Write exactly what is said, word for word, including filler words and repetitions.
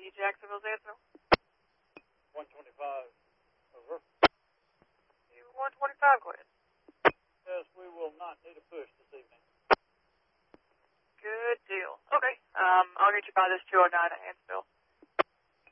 Jacksonville, Zanesville. one twenty-five, over. You one twenty-five, go ahead. Yes, we will not need a push this evening. Good deal. Okay, um, I'll get you by this two oh nine at Hansville.